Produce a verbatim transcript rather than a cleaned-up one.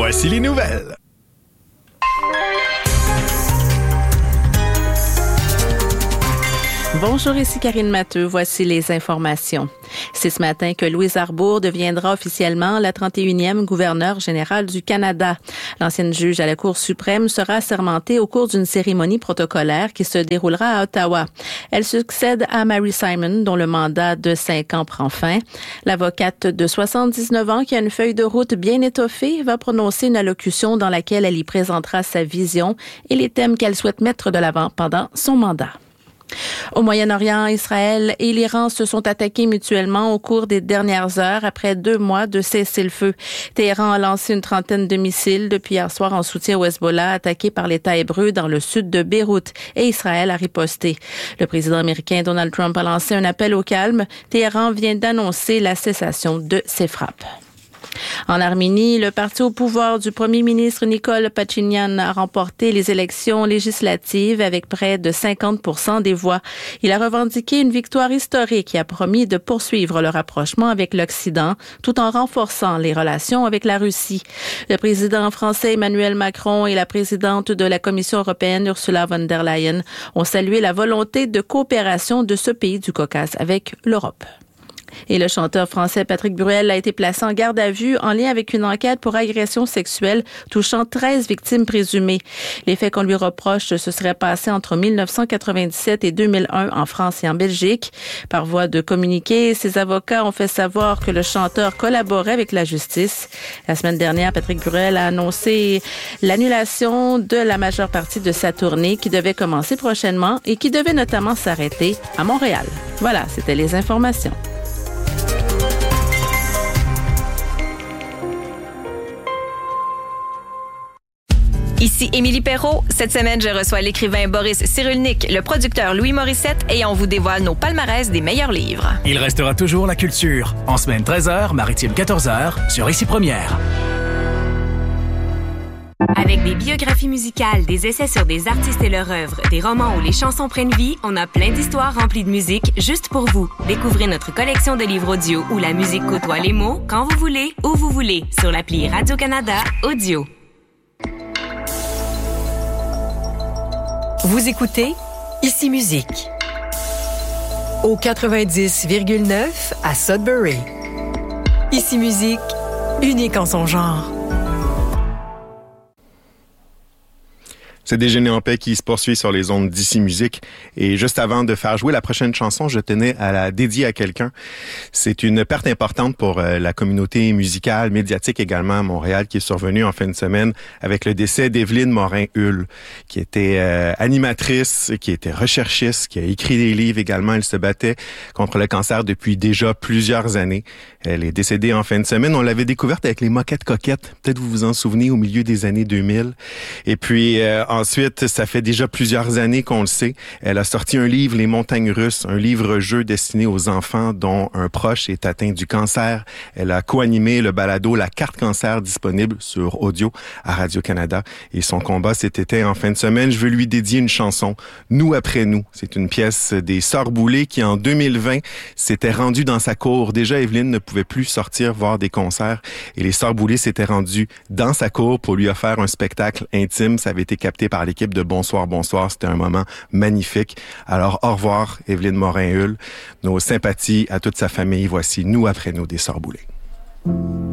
voici les nouvelles. Bonjour, ici Karine Matteux. Voici les informations. C'est ce matin que Louise Arbour deviendra officiellement la trente et unième gouverneure générale du Canada. L'ancienne juge à la Cour suprême sera assermentée au cours d'une cérémonie protocolaire qui se déroulera à Ottawa. Elle succède à Mary Simon, dont le mandat de cinq ans prend fin. L'avocate de soixante-dix-neuf ans, qui a une feuille de route bien étoffée, va prononcer une allocution dans laquelle elle y présentera sa vision et les thèmes qu'elle souhaite mettre de l'avant pendant son mandat. Au Moyen-Orient, Israël et l'Iran se sont attaqués mutuellement au cours des dernières heures après deux mois de cessez-le-feu. Téhéran a lancé une trentaine de missiles depuis hier soir en soutien au Hezbollah attaqué par l'État hébreu dans le sud de Beyrouth et Israël a riposté. Le président américain Donald Trump a lancé un appel au calme. Téhéran vient d'annoncer la cessation de ses frappes. En Arménie, le parti au pouvoir du premier ministre Nikol Pachinian a remporté les élections législatives avec près de cinquante pour cent des voix. Il a revendiqué une victoire historique et a promis de poursuivre le rapprochement avec l'Occident tout en renforçant les relations avec la Russie. Le président français Emmanuel Macron et la présidente de la Commission européenne Ursula von der Leyen ont salué la volonté de coopération de ce pays du Caucase avec l'Europe. Et le chanteur français Patrick Bruel a été placé en garde à vue en lien avec une enquête pour agression sexuelle touchant treize victimes présumées. Les faits qu'on lui reproche se seraient passés entre dix-neuf cent quatre-vingt-dix-sept et deux mille un en France et en Belgique. Par voie de communiqué, ses avocats ont fait savoir que le chanteur collaborait avec la justice. La semaine dernière, Patrick Bruel a annoncé l'annulation de la majeure partie de sa tournée qui devait commencer prochainement et qui devait notamment s'arrêter à Montréal. Voilà, c'était les informations. Ici Émilie Perrault. Cette semaine, je reçois l'écrivain Boris Cyrulnik, le producteur Louis Morissette et on vous dévoile nos palmarès des meilleurs livres. Il restera toujours la culture. En semaine treize heures, maritime quatorze heures, sur Ici Première. Avec des biographies musicales, des essais sur des artistes et leur œuvre, des romans où les chansons prennent vie, on a plein d'histoires remplies de musique juste pour vous. Découvrez notre collection de livres audio où la musique côtoie les mots quand vous voulez, où vous voulez, sur l'appli Radio-Canada Audio. Vous écoutez Ici Musique au quatre-vingt-dix virgule neuf à Sudbury. Ici Musique, unique en son genre. C'est Déjeuner en paix qui se poursuit sur les ondes d'Ici Musique. Et juste avant de faire jouer la prochaine chanson, je tenais à la dédier à quelqu'un. C'est une perte importante pour euh, la communauté musicale, médiatique également à Montréal, qui est survenue en fin de semaine avec le décès d'Evelyne Morin-Hull, qui était euh, animatrice, qui était recherchiste, qui a écrit des livres également. Elle se battait contre le cancer depuis déjà plusieurs années. Elle est décédée en fin de semaine. On l'avait découverte avec les Moquettes Coquettes. Peut-être vous vous en souvenez, au milieu des années deux mille. Et puis, euh, ensuite, ça fait déjà plusieurs années qu'on le sait. Elle a sorti un livre, Les Montagnes Russes, un livre-jeu destiné aux enfants dont un proche est atteint du cancer. Elle a co-animé le balado La Carte Cancer, disponible sur audio à Radio-Canada. Et son combat cet été en fin de semaine, je veux lui dédier une chanson, Nous après nous. C'est une pièce des Sœurs Boulay qui, en deux mille vingt, s'était rendue dans sa cour. Déjà, Evelyne ne pouvait plus sortir voir des concerts et les Sœurs Boulay s'étaient rendues dans sa cour pour lui offrir un spectacle intime. Ça avait été capté par l'équipe de Bonsoir, Bonsoir. C'était un moment magnifique. Alors, au revoir, Evelyne Morin-Hull. Nos sympathies à toute sa famille. Voici Nous après nous des Sœurs Boulay.